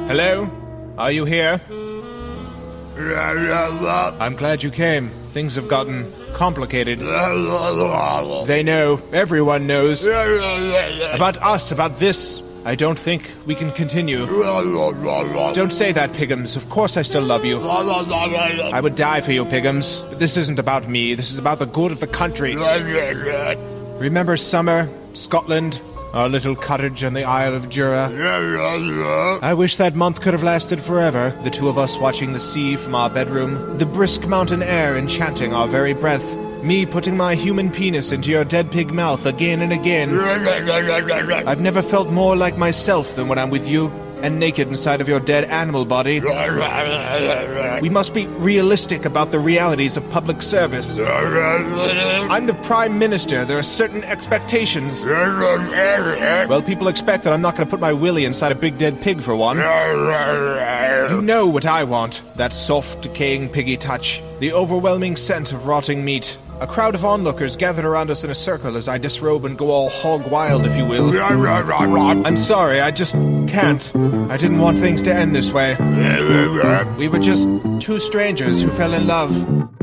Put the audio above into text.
Hello? Are you here? I'm glad you came. Things have gotten complicated. They know. Everyone knows. About us, about this. I don't think we can continue. Don't say that, Piggums. Of course I still love you. I would die for you, Piggums. But this isn't about me. This is about the good of the country. Remember summer, Scotland, our little cottage on the Isle of Jura? I wish that month could have lasted forever, the two of us watching the sea from our bedroom, the brisk mountain air enchanting our very breath, me putting my human penis into your dead pig mouth again and again. I've never felt more like myself than when I'm with you, and naked inside of your dead animal body. We must be realistic about the realities of public service. I'm the Prime Minister. There are certain expectations. Well, people expect that I'm not going to put my willy inside a big dead pig, for one. You know what I want. That soft, decaying piggy touch. The overwhelming scent of rotting meat. A crowd of onlookers gathered around us in a circle as I disrobe and go all hog wild, if you will. I'm sorry, I just can't. I didn't want things to end this way. We were just two strangers who fell in love.